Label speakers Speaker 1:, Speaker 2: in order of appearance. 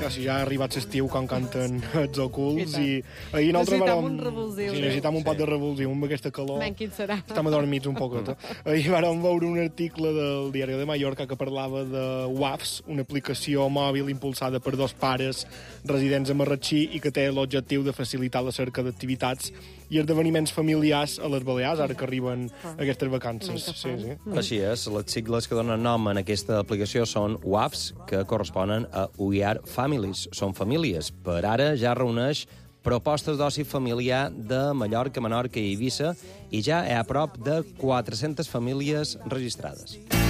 Speaker 1: si ja ha arribat l'estiu quan canten els ocults i ahir nosaltres
Speaker 2: necessitam un revulsiu.
Speaker 1: Sí, necessitam un pot de revulsiu amb aquesta calor.
Speaker 2: Men, quin serà?
Speaker 1: Estem adormits un poquet. Ahir vàrem veure un article del Diari de Mallorca que parlava de WAFs, una aplicació mòbil impulsada per dos pares residents a Marratxí i que té l'objectiu de facilitar la cerca d'activitats i esdeveniments familiars a les Balears, ara que arriben aquestes vacances. Sí.
Speaker 3: Així és, les sigles que donen nom en aquesta aplicació són WAFs, que corresponen a We Are Families, són famílies. Per ara ja reuneix propostes d'oci familiar de Mallorca, Menorca i Eivissa i ja hi ha prop de 400 famílies registrades.